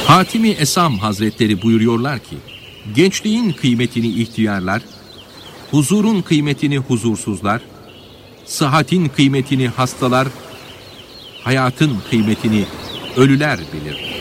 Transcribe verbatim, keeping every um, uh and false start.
Hatimi Esam Hazretleri buyuruyorlar ki, gençliğin kıymetini ihtiyarlar, huzurun kıymetini huzursuzlar, sıhhatin kıymetini hastalar, hayatın kıymetini ölüler bilir.